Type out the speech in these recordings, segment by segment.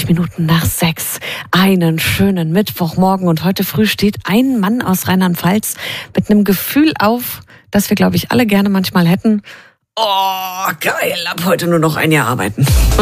6:20. Einen schönen Mittwochmorgen und heute früh steht ein Mann aus Rheinland-Pfalz mit einem Gefühl auf, das wir, glaube ich, alle gerne manchmal hätten. Oh, geil, ab heute nur noch ein Jahr arbeiten.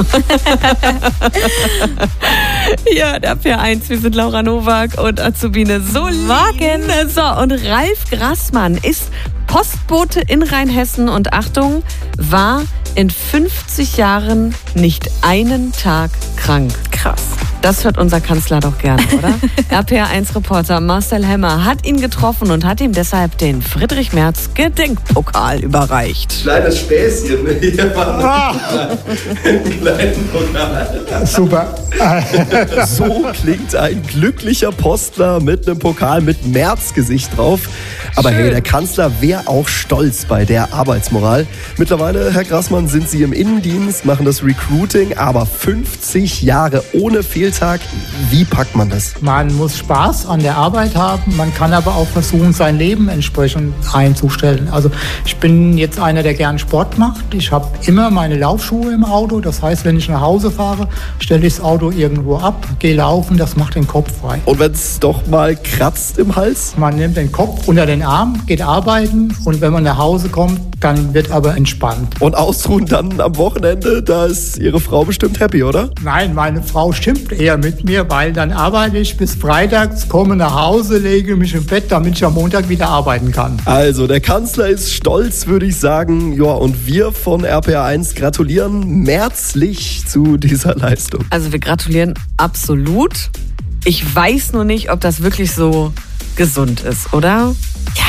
Ja, der RPR1, wir sind Laura Nowak und Azubine Solin. So, und Ralf Grassmann ist Postbote in Rheinhessen und Achtung, war in 50 Jahren nicht einen Tag krank. Krass. Das hört unser Kanzler doch gerne, oder? RPR1-Reporter Marcel Hemmer hat ihn getroffen und hat ihm deshalb den Friedrich-Merz-Gedenkpokal überreicht. Kleines Späßchen, hier war einen kleinen Pokal. Super. So klingt ein glücklicher Postler mit einem Pokal mit Merz-Gesicht drauf. Aber Schön. hey, der Kanzler wäre auch stolz bei der Arbeitsmoral. Mittlerweile, Herr Grassmann, sind Sie im Innendienst, machen das Recruiting, aber 50 Jahre ohne Fehltag. Wie packt man das? Man muss Spaß an der Arbeit haben. Man kann aber auch versuchen, sein Leben entsprechend einzustellen. Also ich bin jetzt einer, der gern Sport macht. Ich habe immer meine Laufschuhe im Auto. Das heißt, wenn ich nach Hause fahre, stelle ich das Auto irgendwo ab, gehe laufen. Das macht den Kopf frei. Und wenn es doch mal kratzt im Hals? Man nimmt den Kopf unter den Arm, geht arbeiten und wenn man nach Hause kommt, dann wird aber entspannt. Und ausruhen dann am Wochenende, da ist Ihre Frau bestimmt happy, oder? Nein, meine Frau schimpft eher mit mir, weil dann arbeite ich bis freitags, komme nach Hause, lege mich im Bett, damit ich am Montag wieder arbeiten kann. Also, der Kanzler ist stolz, würde ich sagen. Ja, und wir von RPR1 gratulieren merzlich zu dieser Leistung. Also wir gratulieren absolut. Ich weiß nur nicht, ob das wirklich so gesund ist, oder?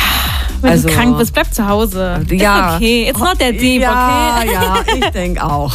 Wenn du krank bist, bleib zu Hause. Ja. Ist okay. It's not that deep, Ja, okay? ja, ich denke auch.